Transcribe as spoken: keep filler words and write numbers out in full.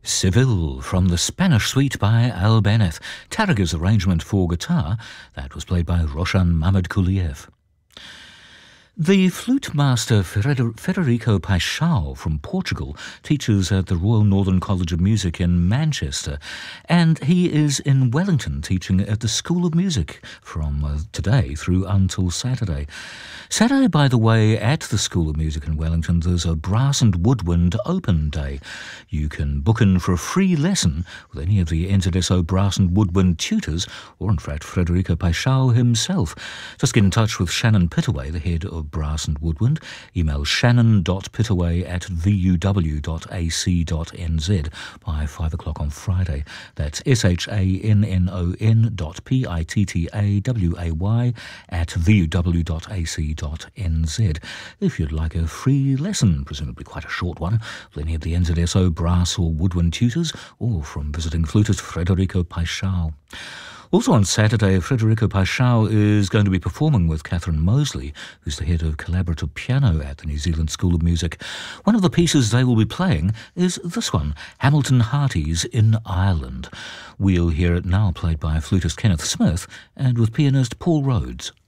Seville from the Spanish Suite by Albéniz. Tarraga's arrangement for guitar, that was played by Roshan Mammadkuliev. The flute master Feder- Federico Paixão from Portugal teaches at the Royal Northern College of Music in Manchester, and he is in Wellington teaching at the School of Music from uh, today through until Saturday. Saturday, by the way, at the School of Music in Wellington, there's a brass and woodwind open day. You can book in for a free lesson with any of the N Z S O brass and woodwind tutors, or in fact Federico Paixão himself. Just get in touch with Shannon Pittaway, the head of Brass and Woodwind. Email shannon dot pittaway at v u w dot a c dot n z by five o'clock on Friday. That's S H A N N O N dot P I T T A W A Y at v u w dot a c dot n z. If you'd like a free lesson, presumably quite a short one, with any of the N Z S O brass or woodwind tutors, or from visiting flutist Federico Paixão. Also on Saturday, Federico Paixão is going to be performing with Catherine Mosley, who's the head of collaborative piano at the New Zealand School of Music. One of the pieces they will be playing is this one, Hamilton Harty's In Ireland. We'll hear it now played by flutist Kenneth Smith and with pianist Paul Rhodes.